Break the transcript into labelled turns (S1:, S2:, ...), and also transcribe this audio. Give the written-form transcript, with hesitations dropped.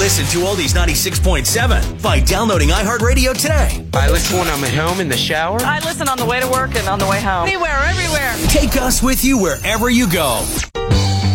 S1: Listen to Oldies 96.7 by downloading iHeartRadio today.
S2: I listen when I'm at home in the shower.
S3: I listen on the way to work and on the way home. Anywhere, everywhere.
S1: Take us with you wherever you go.